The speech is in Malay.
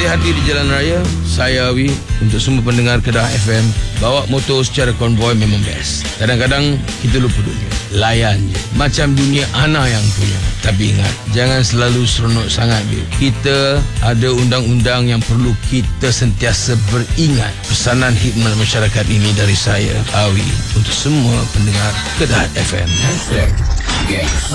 hati-hati di jalan raya. Saya Awi. Untuk semua pendengar Kedah FM, bawa motor secara konvoi memang best. Kadang-kadang kita lupa dunia. Layan je. Macam dunia Ana yang punya. Tapi ingat, jangan selalu seronok sangat je. Kita ada undang-undang yang perlu kita sentiasa beringat. Pesanan khidmat masyarakat ini dari saya, Awi, untuk semua pendengar Kedah FM.